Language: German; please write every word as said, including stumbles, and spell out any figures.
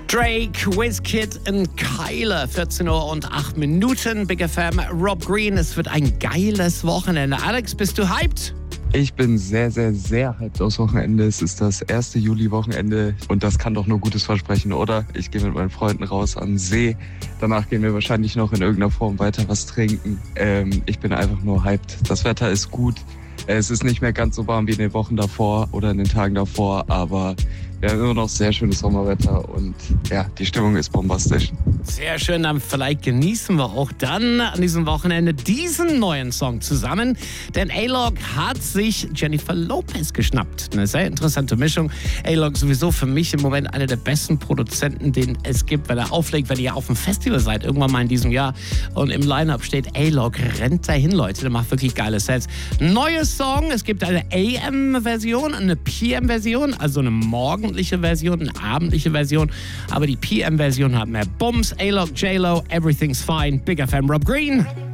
Drake, Wizkid und Kyler, vierzehn Uhr und acht Minuten. Big F M, Rob Green, es wird ein geiles Wochenende. Alex, bist du hyped? Ich bin sehr, sehr, sehr hyped aufs Wochenende. Es ist das erste Juli-Wochenende und das kann doch nur Gutes versprechen, oder? Ich gehe mit meinen Freunden raus an den See. Danach gehen wir wahrscheinlich noch in irgendeiner Form weiter was trinken. Ähm, ich bin einfach nur hyped. Das Wetter ist gut. Es ist nicht mehr ganz so warm wie in den Wochen davor oder in den Tagen davor, aber wir haben immer noch sehr schönes Sommerwetter und ja, die Stimmung ist bombastisch. Sehr schön, dann vielleicht genießen wir auch dann an diesem Wochenende diesen neuen Song zusammen. Denn A-Log hat sich Jennifer Lopez geschnappt. Eine sehr interessante Mischung. A-Log sowieso für mich im Moment einer der besten Produzenten, den es gibt, wenn er auflegt, wenn ihr auf dem Festival seid, irgendwann mal in diesem Jahr und im Line-Up steht A-Log, rennt dahin, Leute. Der macht wirklich geile Sets. Neues Song, es gibt eine A M-Version, eine P M-Version, also eine morgendliche Version, eine abendliche Version. Aber die P M-Version hat mehr Bums. A-Log, J-Lo, Everything's Fine. Big F M, Rob Green.